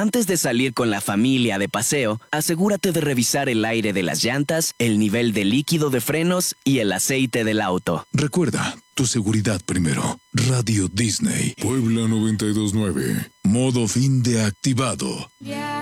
Antes de salir con la familia de paseo, asegúrate de revisar el aire de las llantas, el nivel de líquido de frenos y el aceite del auto. Recuerda, tu seguridad primero. Radio Disney. Puebla 92.9. Modo fin de activado.